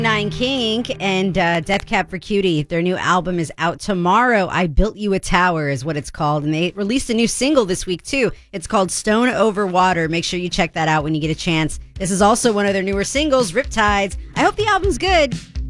Nine Kink and Death Cab for Cutie. Their new album is out tomorrow. I Built You a Tower is what it's called. And they released a new single this week, too. It's called Stone Over Water. Make sure you check that out when you get a chance. This is also one of their newer singles, Riptides. I hope the album's good.